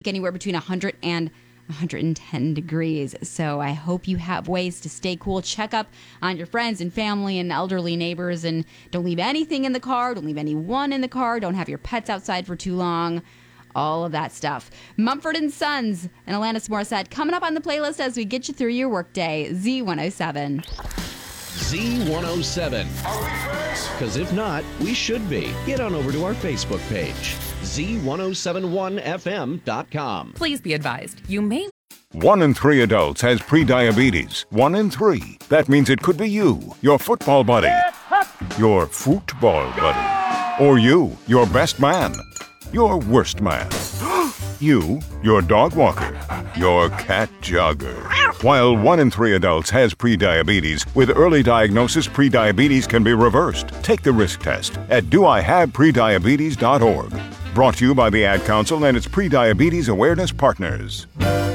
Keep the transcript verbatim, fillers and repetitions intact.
anywhere between one hundred and one hundred ten degrees. So I hope you have ways to stay cool. Check up on your friends and family and elderly neighbors, and don't leave anything in the car. Don't leave anyone in the car. Don't have your pets outside for too long. All of that stuff. Mumford and Sons and Alanis Morissette coming up on the playlist as we get you through your workday. Z one oh seven. Z one oh seven. Are we friends? Because if not, we should be. Get on over to our Facebook page, Z one oh seven one F M dot com. Please be advised, you may... One in three adults has prediabetes. One in three. That means it could be you, your football buddy, your football buddy, or you, your best man, your worst man, you, your dog walker, your cat jogger. While one in three adults has prediabetes, with early diagnosis, prediabetes can be reversed. Take the risk test at do I have prediabetes dot org. Brought to you by the Ad Council and its Prediabetes Awareness Partners.